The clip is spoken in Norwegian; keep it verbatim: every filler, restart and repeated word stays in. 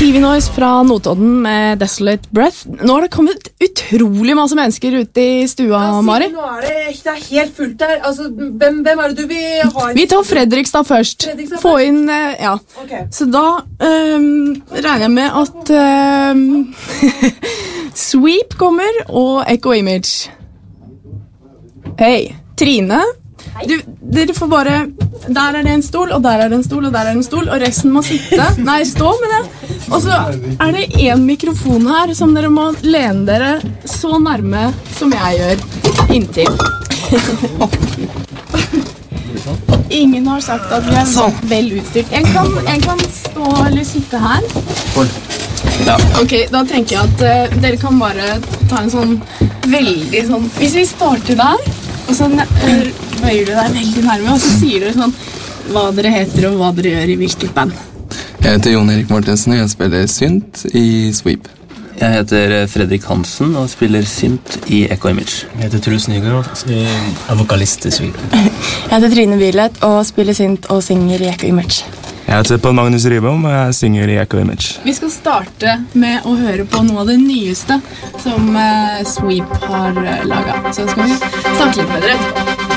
Divinoise fra Notodden med Desolate Breath. Nå har det kommet utrolig masse mennesker ute i stua, ja, Mari. Nå er det, det er helt fullt der. Altså, hvem, hvem er det du vil ha? Vi tar Fredrikstad først. Fredrikstad Få først? inn, eh, ja. Okay. Så da um, regner jeg med at um, Sweep kommer og Echo Image. Hei, Trine. Du, dere får bare der er det en stol, og der er det en stol, og der er det en stol, og resten må sitte. Nei, stå med det. Og så er det en mikrofon her som dere må lene dere så nærme som jeg gjør, inntil. Ingen har sagt at vi er vel utstyrt. En kan, en kan stå eller sitte her. Ja. Ok, da tenker jeg at uh, dere kan bare ta en sånn veldig sånn. Hvis vi starter der, og så uh, bøyer du deg veldig nærme, og så sier dere sånn hva dere heter og hva dere gjør i hvilket band. Jeg heter Jon Erik Mortensen, og jeg spiller synt i Sweep. Jeg heter Fredrik Hansen og spiller synt i Echo Image. Jeg heter Truls Nygaard, og er vokalist i Sweep. Jeg heter Trine Bielet og spiller synt og synger i Echo Image. Jeg heter Paul Magnus Ribom, og jeg synger i Echo Image. Vi skal starte med å høre på noe av det nyeste som uh, Sweep har uh, laget. Så skal vi snakke litt med dere etterpå.